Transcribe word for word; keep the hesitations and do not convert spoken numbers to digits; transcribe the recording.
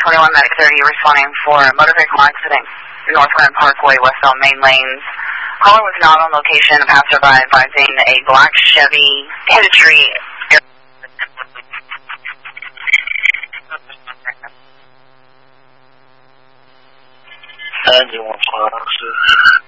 twenty-one Medic thirty responding for a motor vehicle accident in North Grand Parkway, west on main lanes. Caller was not on location. A passerby advising a black Chevy hit a tree. 三九五八是。